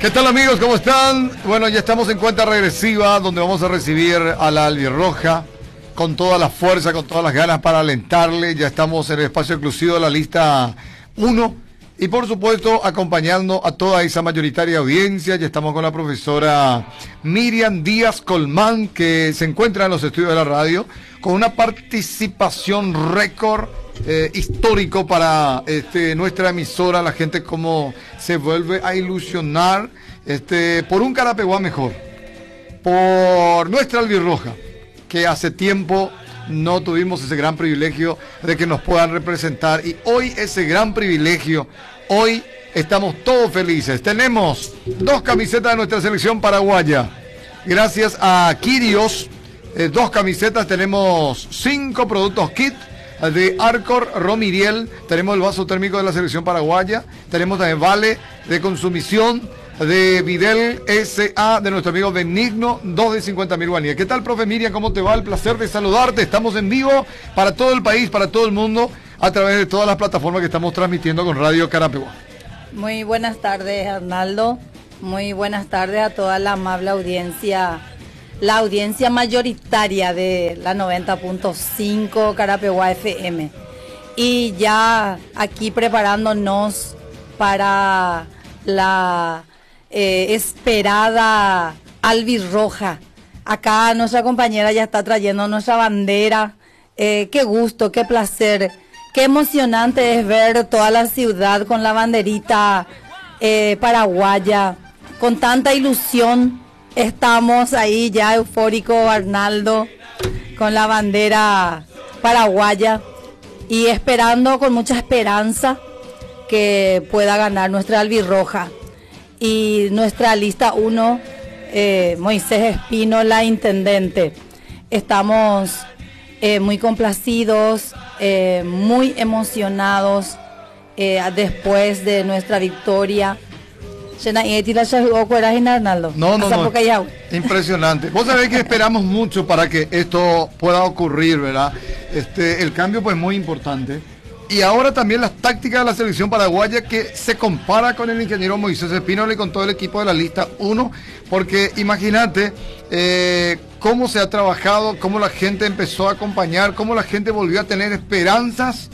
¿Qué tal, amigos? ¿Cómo están? Bueno, ya estamos en cuenta regresiva, donde vamos a recibir a la albirroja con toda la fuerza, con todas las ganas para alentarle. Ya estamos en el espacio exclusivo de la lista 1 y, por supuesto, acompañando a toda esa mayoritaria audiencia. Ya estamos con la profesora Miriam Díaz Colmán, que se encuentra en los estudios de la radio con una participación récord histórico para nuestra emisora. La gente como se vuelve a ilusionar por un Carapeguá mejor, por nuestra albirroja, que hace tiempo no tuvimos ese gran privilegio de que nos puedan representar, y hoy ese gran privilegio, hoy estamos todos felices. Tenemos 2 camisetas de nuestra selección paraguaya, gracias a Quirios, 2 camisetas, tenemos 5 productos kit de Arcor Romiriel, tenemos el vaso térmico de la selección paraguaya, tenemos también vale de consumición de Videl S.A. de nuestro amigo Benigno, 2 de 50.000 guaníes. ¿Qué tal, profe Miriam? ¿Cómo te va? El placer de saludarte. Estamos en vivo para todo el país, para todo el mundo, a través de todas las plataformas que estamos transmitiendo con Radio Carapeguá. Muy buenas tardes, Arnaldo. Muy buenas tardes a toda la amable audiencia, la audiencia mayoritaria de la 90.5 Carapeguá FM. Y ya aquí preparándonos para la esperada albirroja. Acá nuestra compañera ya está trayendo nuestra bandera. Qué gusto, qué placer, qué emocionante es ver toda la ciudad con la banderita paraguaya, con tanta ilusión. Estamos ahí ya eufórico, Arnaldo, con la bandera paraguaya y esperando con mucha esperanza que pueda ganar nuestra albirroja. Y nuestra lista 1, Moisés Espínola, intendente. Estamos muy complacidos, muy emocionados después de nuestra victoria. No. Impresionante. Vos sabés que esperamos mucho para que esto pueda ocurrir, ¿verdad? El cambio pues muy importante. Y ahora también las tácticas de la selección paraguaya, que se compara con el ingeniero Moisés Espínola y con todo el equipo de la lista 1, porque imagínate cómo se ha trabajado, cómo la gente empezó a acompañar, cómo la gente volvió a tener esperanzas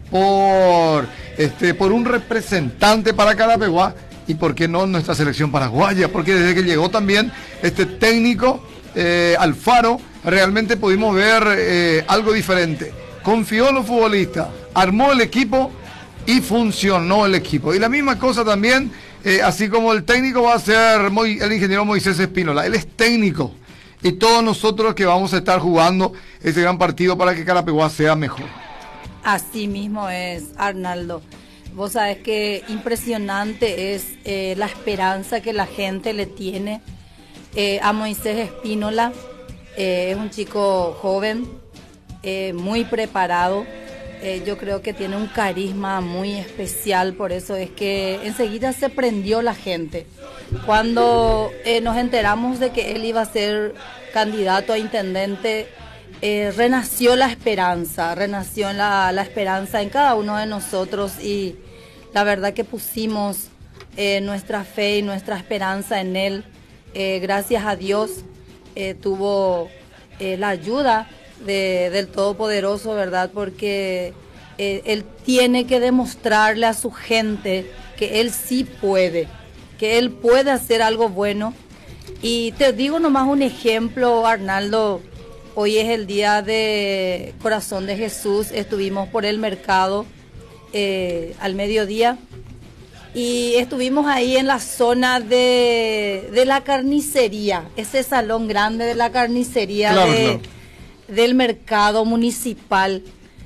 por un representante para Carapeguá, y por qué no nuestra selección paraguaya, porque desde que llegó también este técnico Alfaro, realmente pudimos ver algo diferente. Confió en los futbolistas, armó el equipo y funcionó el equipo. Y la misma cosa también, así como el técnico va a ser el ingeniero Moisés Espínola. Él es técnico. Y todos nosotros que vamos a estar jugando ese gran partido para que Carapeguá sea mejor. Así mismo es, Arnaldo. Vos sabés que impresionante es la esperanza que la gente le tiene a Moisés Espínola. Es un chico joven, muy preparado. Yo creo que tiene un carisma muy especial, por eso es que enseguida se prendió la gente. Cuando nos enteramos de que él iba a ser candidato a intendente, renació la esperanza, renació la esperanza en cada uno de nosotros, y la verdad que pusimos nuestra fe y nuestra esperanza en él. Gracias a Dios tuvo la ayuda del Todopoderoso, ¿verdad? Porque él tiene que demostrarle a su gente que él sí puede, que él puede hacer algo bueno. Y te digo nomás un ejemplo, Arnaldo. Hoy es el día de Corazón de Jesús. Estuvimos por el mercado al mediodía y estuvimos ahí en la zona de la carnicería, ese salón grande de la carnicería, claro. Del mercado municipal,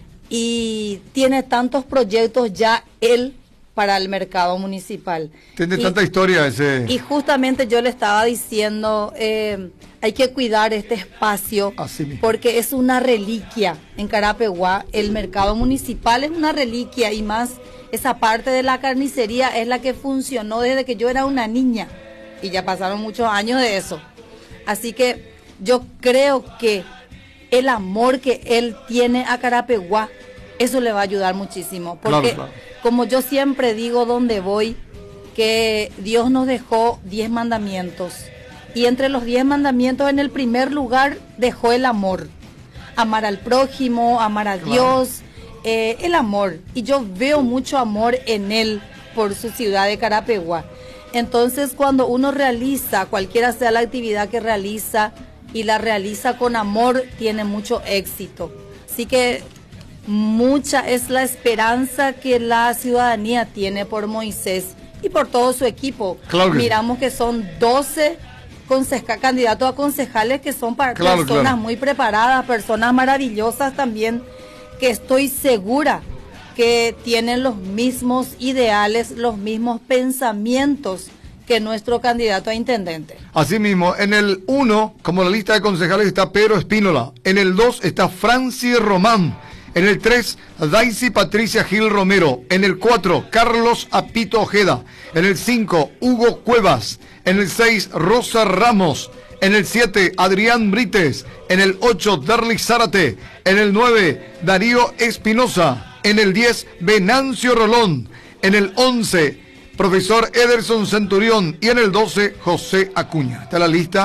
y tiene tantos proyectos ya él para el mercado municipal. Tiene tanta historia ese. Y justamente yo le estaba diciendo, hay que cuidar este espacio, porque es una reliquia en Carapeguá. El mercado municipal es una reliquia, y más esa parte de la carnicería es la que funcionó desde que yo era una niña, y ya pasaron muchos años de eso. Así que yo creo que el amor que él tiene a Carapeguá, eso le va a ayudar muchísimo, porque claro. Como yo siempre digo donde voy, que Dios nos dejó 10 mandamientos. Y entre los 10 mandamientos, en el primer lugar, dejó el amor. Amar al prójimo, amar a Dios, el amor. Y yo veo mucho amor en él por su ciudad de Carapeguá. Entonces, cuando uno realiza, cualquiera sea la actividad que realiza, y la realiza con amor, tiene mucho éxito. Así que mucha es la esperanza que la ciudadanía tiene por Moisés y por todo su equipo. Claro que miramos que son 12 candidatos a concejales que son personas muy preparadas, personas maravillosas también, que estoy segura que tienen los mismos ideales, los mismos pensamientos que nuestro candidato a intendente. Asimismo, en el 1, como la lista de concejales, está Pedro Espínola. En el 2 está Franci Román. En el 3, Daisy Patricia Gil Romero. En el 4, Carlos Apito Ojeda. En el 5, Hugo Cuevas. En el 6, Rosa Ramos. En el 7, Adrián Brites. En el 8, Derly Zárate. En el 9, Darío Espinosa. En el 10, Venancio Rolón. En el 11, profesor Ederson Centurión. Y en el 12, José Acuña. Está la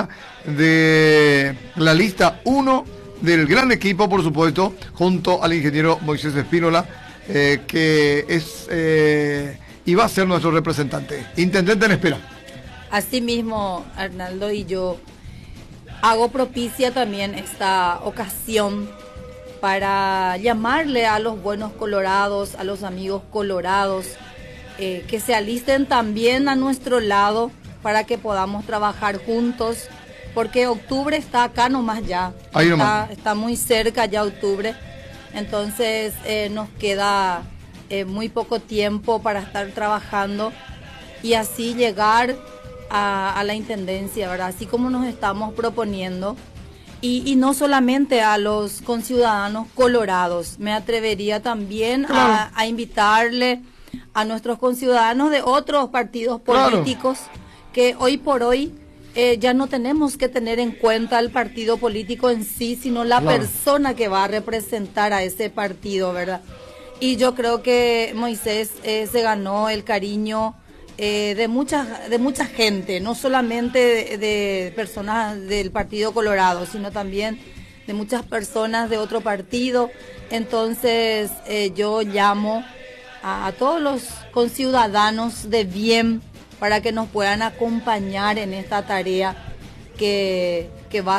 lista 1 del gran equipo, por supuesto, junto al ingeniero Moisés Espínola, que es y va a ser nuestro representante. Intendente en espera. Asimismo, Arnaldo, y yo hago propicia también esta ocasión para llamarle a los buenos colorados, a los amigos colorados, que se alisten también a nuestro lado para que podamos trabajar juntos, porque octubre está acá nomás ya, está muy cerca ya octubre, entonces nos queda muy poco tiempo para estar trabajando y así llegar a la intendencia, ¿verdad? Así como nos estamos proponiendo. Y no solamente a los conciudadanos colorados, me atrevería también a invitarle a nuestros conciudadanos de otros partidos políticos, que hoy por hoy ya no tenemos que tener en cuenta el partido político en sí, sino la persona que va a representar a ese partido, ¿verdad? Y yo creo que Moisés se ganó el cariño de mucha gente, no solamente de personas del Partido Colorado, sino también de muchas personas de otro partido. Entonces yo llamo a todos los conciudadanos de bien para que nos puedan acompañar en esta tarea que va a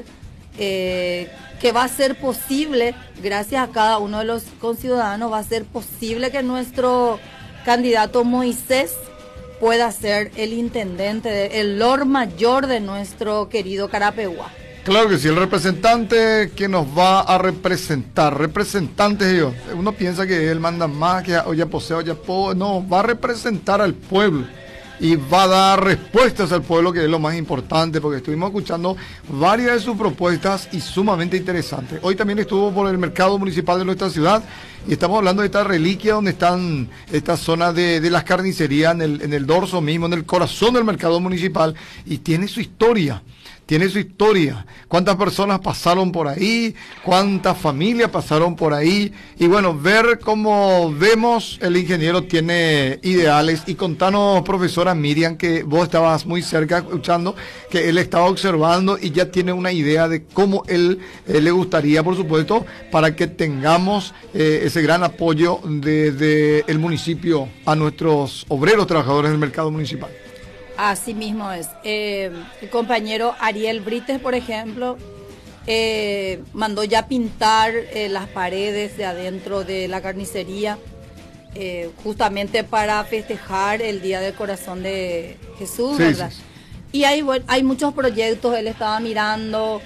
ser posible, gracias a cada uno de los conciudadanos, va a ser posible que nuestro candidato Moisés pueda ser el intendente, el Lord Mayor de nuestro querido Carapeguá. Claro que sí, el representante que nos va a representar, representantes ellos, uno piensa que él manda más, que no, va a representar al pueblo y va a dar respuestas al pueblo, que es lo más importante, porque estuvimos escuchando varias de sus propuestas y sumamente interesantes. Hoy también estuvo por el mercado municipal de nuestra ciudad y estamos hablando de esta reliquia donde están estas zonas de las carnicerías en el dorso mismo, en el corazón del mercado municipal, y tiene su historia. Cuántas personas pasaron por ahí, cuántas familias pasaron por ahí, y bueno, ver cómo vemos, el ingeniero tiene ideales. Y contanos, profesora Miriam, que vos estabas muy cerca escuchando, que él estaba observando y ya tiene una idea de cómo él le gustaría, por supuesto, para que tengamos ese gran apoyo de el municipio a nuestros obreros trabajadores del mercado municipal. Así mismo es. El compañero Ariel Brites, por ejemplo, mandó ya pintar las paredes de adentro de la carnicería, justamente para festejar el Día del Corazón de Jesús, ¿verdad? Sí. Y hay muchos proyectos, él estaba mirando,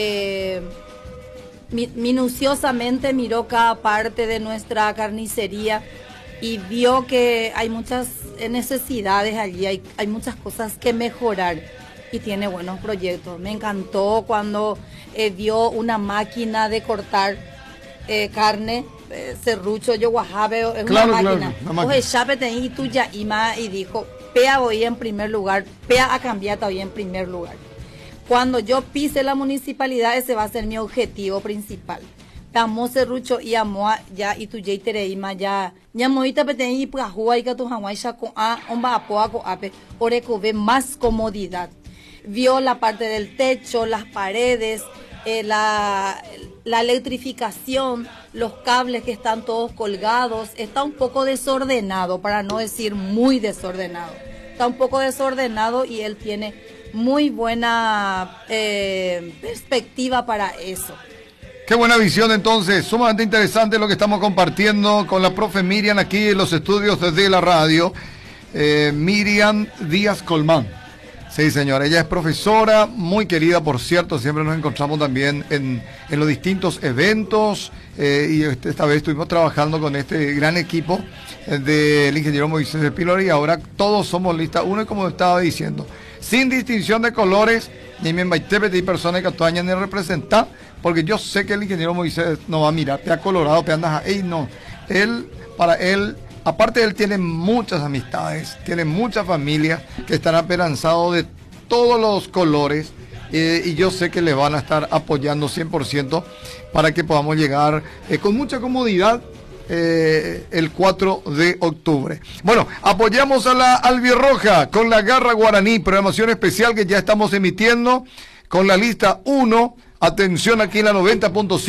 minuciosamente miró cada parte de nuestra carnicería y vio que hay muchas necesidades allí, hay muchas cosas que mejorar y tiene buenos proyectos. Me encantó cuando vio una máquina de cortar carne, serrucho, yo guajabe, es una máquina. Oye, chápete y tú ya y dijo, pea hoy en primer lugar, pea a cambiar hoy en primer lugar. Cuando yo pise la municipalidad, ese va a ser mi objetivo principal. Amo serrucho y amo ya y tu jay tereima ya moita peten y prajua y que tu hawaii con a omba apoa con ape oreco ve más comodidad. Vio la parte del techo, las paredes, la electrificación, los cables que están todos colgados. Está un poco desordenado, para no decir muy desordenado. Está un poco desordenado y él tiene muy buena perspectiva para eso. Qué buena visión entonces, sumamente interesante lo que estamos compartiendo con la profe Miriam aquí en los estudios de la radio. Miriam Díaz Colmán. Sí, señora, ella es profesora, muy querida, por cierto, siempre nos encontramos también en los distintos eventos y esta vez estuvimos trabajando con este gran equipo del ingeniero Moisés Espínola y ahora todos somos lista uno y como estaba diciendo, sin distinción de colores, ni me invité de personas que actuañan ni representar, porque yo sé que el ingeniero Moisés no va a mirar, te ha colorado, te andas a, no, para él, aparte él tiene muchas amistades, tiene muchas familias que están esperanzados de todos los colores y yo sé que le van a estar apoyando 100% para que podamos llegar con mucha comodidad el 4 de octubre. Bueno, apoyamos a la albirroja con la garra guaraní, programación especial que ya estamos emitiendo con la lista 1. Atención aquí en la 90.5.